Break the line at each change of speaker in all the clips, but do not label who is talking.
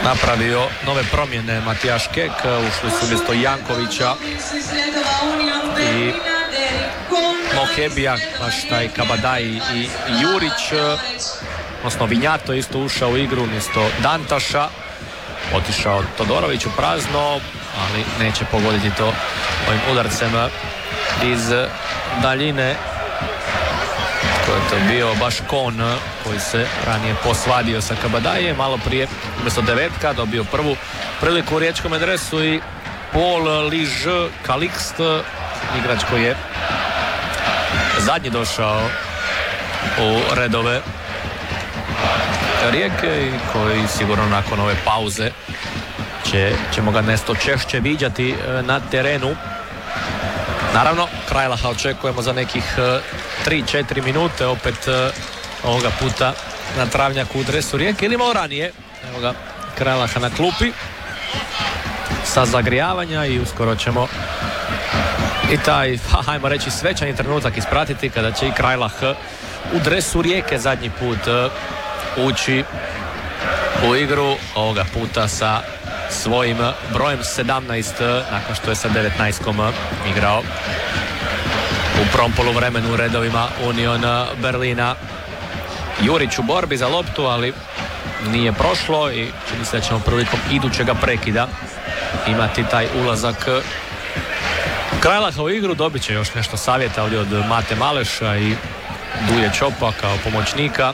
napravio nove promjene. Matijaš Kek, ušli su umjesto Jankovića i Mohebija, baš taj Kabadaj i Jurić, odnosno Vinjato isto ušao u igru umjesto Dantaša. Otišao Todorović u prazno, ali neće pogoditi to ovim udarcem iz daljine. To je to bio baš Kon koji se ranije posvadio sa Kabadajem. Malo prije umjesto Devetka dobio prvu priliku u riječkom adresu i Paul Liž Kalikst, igrač koji je zadnji došao u redove Rijeke i koji sigurno nakon ove pauze ćemo ga nešto češće viđati na terenu. Naravno, Krajlaha očekujemo za nekih 3-4 minute, opet ovoga puta na travnjaku u dresu Rijeke ili malo ranije. Evo ga Krajlaha na klupi sa zagrijavanja i uskoro ćemo i taj, hajmo reći, svečani trenutak ispratiti kada će i Krajlah u dresu Rijeke zadnji put ući u igru, ovoga puta sa svojim brojem 17 nakon što je sa 19 igrao u prvom poluvremenu u redovima Union Berlina. Jurić u borbi za loptu, ali nije prošlo i čini se da ćemo prilikom idućega prekida imati taj ulazak Krajlaha u igru. Dobit će još nešto savjeta ovdje od Mate Maleša i Duje Čopa kao pomoćnika,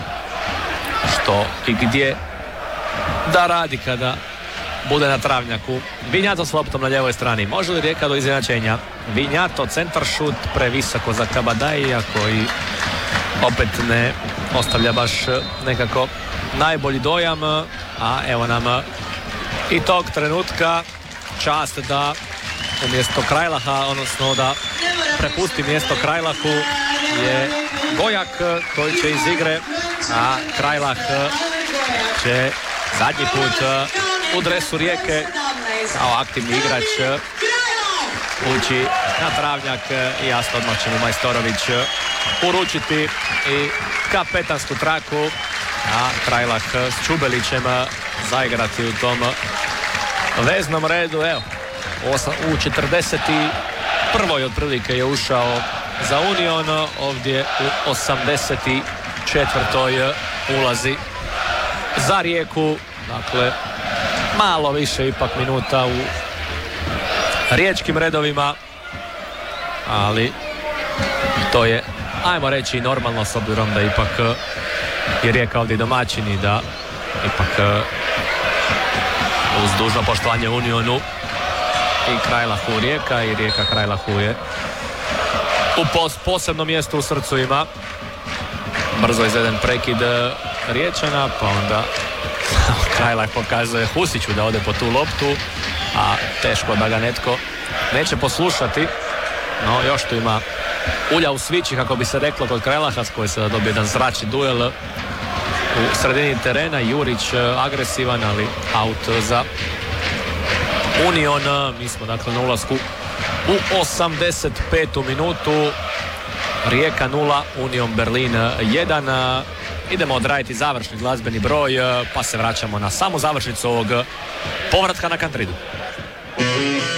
što i gdje da radi kada bude na travnjaku. Vinjato s loptom na ljevoj strani. Može li Rijeka do izjednačenja? Vinjato, centar šut, previsoko za Kabadaija koji opet ne ostavlja baš nekako najbolji dojam. A evo nam i tog trenutka čast da umjesto Krajlaha, odnosno da prepusti mjesto Krajlahu, je Gojak koji će iz igre, a Krajlah će zadnji put u dresu Rijeke kao aktivni igrač ući na travnjak i jasno odmah će mu Majstorović uručiti i kapetansku traku, a Krajlah s Čubelićem zaigrati u tom veznom redu. Evo, u 41. otprilike je ušao za Union, ovdje u 84. ulazi za Rijeku. Dakle, malo više ipak minuta u riječkim redovima, ali to je, ajmo reći, normalno s obzirom da ipak je Rijeka ovdje domaćin i da ipak uz dužno poštovanje Unionu i Krajlahu Rijeka i Rijeka Krajlahu je u posebnom mjestu u srcu ima. Brzo izveden prekid Riječana, pa onda Krajlah pokazuje Husiću da ode po tu loptu, a teško da ga netko neće poslušati. No, još tu ima ulja u svići, kako bi se reklo, kod Krajlaha, s koji se dobije jedan zračni duel u sredini terena. Jurić agresivan, ali aut za Union. Mi smo dakle na ulasku u 85. minutu. Rijeka 0, Union Berlin 1. Idemo odraditi završni glazbeni broj, pa se vraćamo na samu završnicu ovog povratka na Kantridu.